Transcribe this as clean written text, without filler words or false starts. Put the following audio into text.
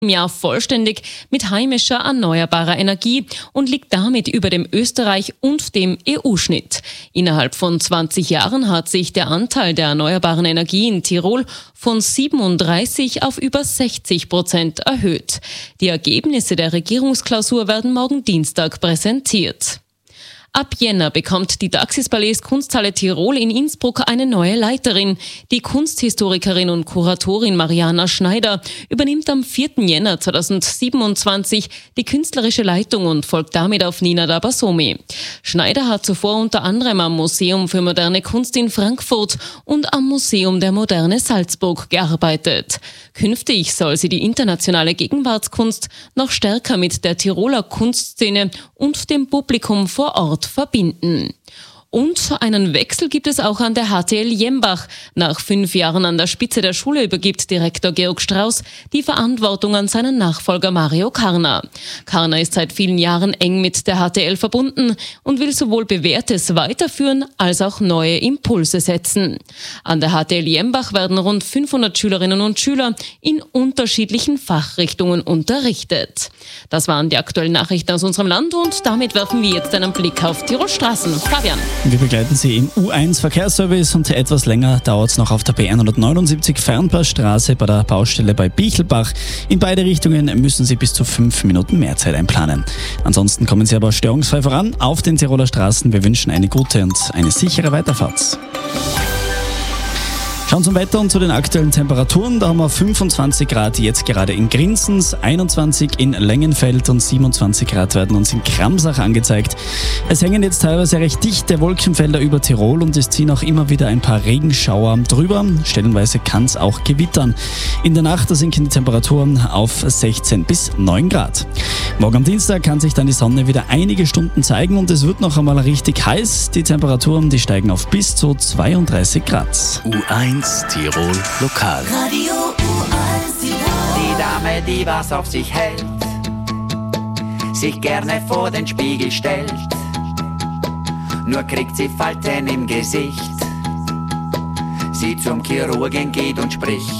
im Jahr vollständig mit heimischer erneuerbarer Energie und liegt damit über dem Österreich- und dem EU-Schnitt. Innerhalb von 20 Jahren hat sich der Anteil der erneuerbaren Energie in Tirol von 37 auf über 60% erhöht. Die Ergebnisse der Regierungsklausur werden morgen Dienstag präsentiert. Ab Jänner bekommt die Taxis Palais Kunsthalle Tirol in Innsbruck eine neue Leiterin. Die Kunsthistorikerin und Kuratorin Mariana Schneider übernimmt am 4. Jänner 2027 die künstlerische Leitung und folgt damit auf Nina Dabasomi. Schneider hat zuvor unter anderem am Museum für moderne Kunst in Frankfurt und am Museum der Moderne Salzburg gearbeitet. Künftig soll sie die internationale Gegenwartskunst noch stärker mit der Tiroler Kunstszene und dem Publikum vor Ort verbinden. Und einen Wechsel gibt es auch an der HTL Jembach. Nach 5 Jahren an der Spitze der Schule übergibt Direktor Georg Strauß die Verantwortung an seinen Nachfolger Mario Karner. Karner ist seit vielen Jahren eng mit der HTL verbunden und will sowohl Bewährtes weiterführen als auch neue Impulse setzen. An der HTL Jembach werden rund 500 Schülerinnen und Schüler in unterschiedlichen Fachrichtungen unterrichtet. Das waren die aktuellen Nachrichten aus unserem Land und damit werfen wir jetzt einen Blick auf Tirol Straßen. Fabian. Wir begleiten Sie im U1 Verkehrsservice und etwas länger dauert es noch auf der B179 Fernpassstraße bei der Baustelle bei Bichelbach. In beide Richtungen müssen Sie bis zu 5 Minuten mehr Zeit einplanen. Ansonsten kommen Sie aber störungsfrei voran auf den Tiroler Straßen. Wir wünschen eine gute und eine sichere Weiterfahrt. Schauen zum Wetter und zu den aktuellen Temperaturen. Da haben wir 25 Grad jetzt gerade in Grinzens, 21 in Längenfeld und 27 Grad werden uns in Kramsach angezeigt. Es hängen jetzt teilweise recht dichte Wolkenfelder über Tirol und es ziehen auch immer wieder ein paar Regenschauer drüber. Stellenweise kann es auch gewittern. In der Nacht sinken die Temperaturen auf 16 bis 9 Grad. Morgen am Dienstag kann sich dann die Sonne wieder einige Stunden zeigen und es wird noch einmal richtig heiß. Die Temperaturen, die steigen auf bis zu 32 Grad. U1 Tirol Lokal. Radio U1 Tirol. Die Dame, die was auf sich hält, sich gerne vor den Spiegel stellt, nur kriegt sie Falten im Gesicht. Sie zum Chirurgen geht und spricht: